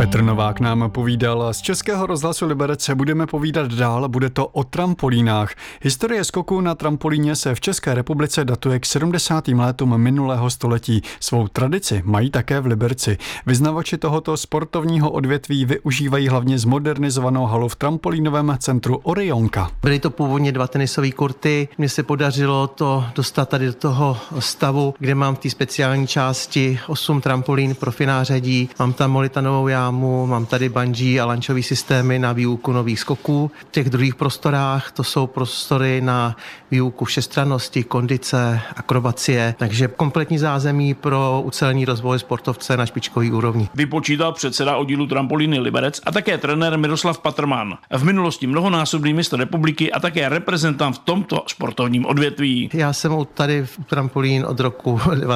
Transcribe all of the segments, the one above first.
Petr Novák nám povídal. Z Českého rozhlasu Liberec se budeme povídat dál, bude to o trampolínách. Historie skoku na trampolíně se v České republice datuje k 70. letům minulého století. Svou tradici mají také v Liberci. Vyznavači tohoto sportovního odvětví využívají hlavně zmodernizovanou halu v trampolínovém centru Orionka. Byly to původně 2 tenisové kurty. Mně se podařilo to dostat tady do toho stavu, kde mám v té speciální části 8 trampolín pro nářadí. Mám tam molitanovou jámu, mám tady bungee a lančový systémy na výuku nových skoků. V těch druhých prostorách to jsou prostory na výuku všestrannosti, kondice, akrobacie, takže kompletní zázemí pro ucelený rozvoj sportovce na špičkový úrovni. Vypočítal předseda oddílu trampolíny Liberec a také trenér Miroslav Patrman. V minulosti mnohonásobný mistr republiky a také reprezentant v tomto sportovním odvětví. Já jsem tady v trampolín od roku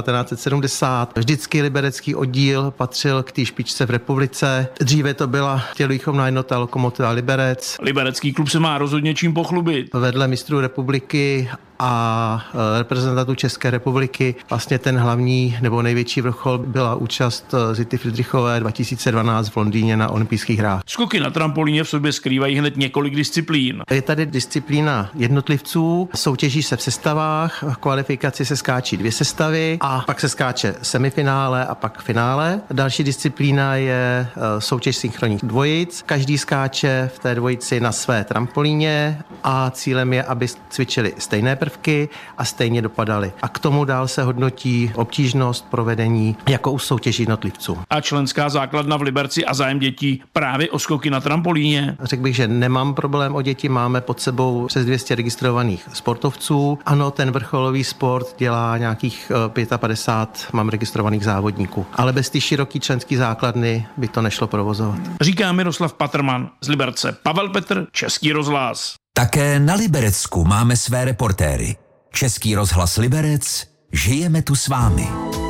1970. Vždycky liberecký oddíl patřil k té špičce v republice. Dříve to byla tělovýchovná jednota Lokomotiva Liberec. Liberecký klub se má rozhodně čím pochlubit. Vedle mistrů republiky a reprezentantů České republiky vlastně ten hlavní nebo největší vrchol byla účast Zity Fridrichové 2012 v Londýně na olympijských hrách. Skoky na trampolíně v sobě skrývají hned několik disciplín. Je tady disciplína jednotlivců, soutěží se v sestavách, v kvalifikaci se skáčí 2 sestavy a pak se skáče semifinále a pak finále. Další disciplína je soutěž synchronních dvojic. Každý skáče v té dvojici na své trampolíně a cílem je, aby cvičili stejné prvky a stejně dopadaly. A k tomu dál se hodnotí obtížnost provedení jako u soutěží jednotlivců. A členská základna v Liberci a zájem dětí právě o skoky na trampolíně. Řekl bych, že nemám problém o děti, máme pod sebou přes 200 registrovaných sportovců. Ano, ten vrcholový sport dělá nějakých 55 mám registrovaných závodníků, ale bez té široké členské základny by to nešlo provozovat. Říká Miroslav Patrman z Liberce. Pavel Petr, Český rozhlas. Také na Liberecku máme své reportéry. Český rozhlas Liberec, žijeme tu s vámi.